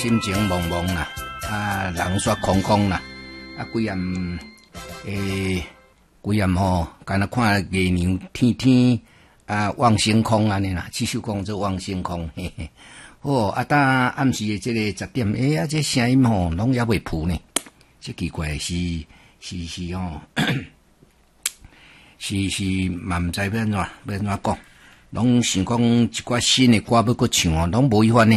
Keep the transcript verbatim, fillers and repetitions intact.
心情茫茫啦，啊，人煞空空啦，啊，规暗诶，规暗吼，干那看月亮天天啊望星空安尼啦，这首讲做望星空，嘿嘿。哦，啊，当暗时的这个十点，诶、欸、啊，这声音吼，拢也未谱呢，这奇怪是是是吼，是是嘛毋知要安怎要安怎讲，拢想讲一寡新的歌要搁唱哦，拢无伊法呢。